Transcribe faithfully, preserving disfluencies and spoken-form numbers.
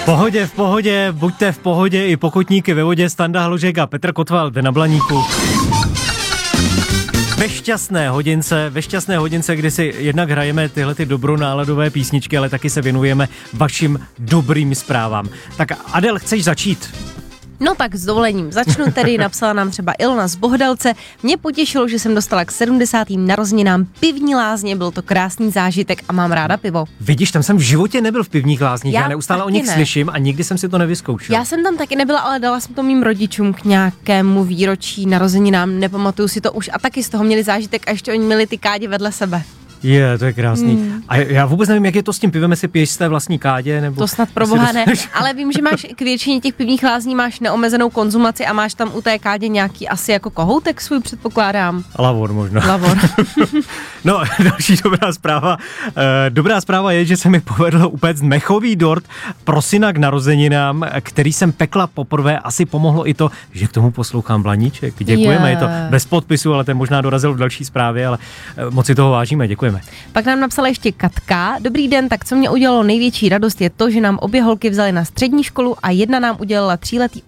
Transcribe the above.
pohodě, v pohodě, buďte v pohodě i pokotníky ve vodě, Standa Hložek a Petr Kotwald na Blaníku. Ve šťastné hodince, ve šťastné hodince, kdy si jednak hrajeme tyhle ty dobronáladové písničky, ale taky se věnujeme vašim dobrým zprávám. Tak Adel, chceš začít? No tak s dovolením začnu tedy, napsala nám třeba Ilona z Bohdalce. Mě potěšilo, že jsem dostala k sedmdesátým narozeninám pivní lázně, byl to krásný zážitek a mám ráda pivo. Vidíš, tam jsem v životě nebyl v pivních lázních, já, Já já neustále o taky nich ne. slyším a nikdy jsem si to nevyzkoušel. Já jsem tam taky nebyla, ale dala jsem to mým rodičům k nějakému výročí narozeninám, nepamatuju si to už a taky z toho měli zážitek a ještě oni měli ty kádě vedle sebe. Je, to je krásný. Hmm. A já vůbec nevím, jak je to s tím pivem, jestli piješ z té vlastní kádě, nebo... To snad pro boha ne, ale vím, že máš k většině těch pivních lázní máš neomezenou konzumaci a máš tam u té kádě nějaký asi jako kohoutek svůj, předpokládám. Lavor možná. Lavor. No, další dobrá zpráva. E, dobrá zpráva je, že se mi povedlo upéct mechový dort pro syna k narozeninám, který jsem pekla poprvé. Asi pomohlo i to, že k tomu poslouchám Blaníček. Děkujeme, Yeah. je to bez podpisu, ale ten možná dorazil v další zprávě, ale moc si toho vážíme, děkujeme. Pak nám napsala ještě Katka. Dobrý den, tak co mě udělalo největší radost je to, že nám obě holky vzali na střední školu a jedna nám udělala tříletý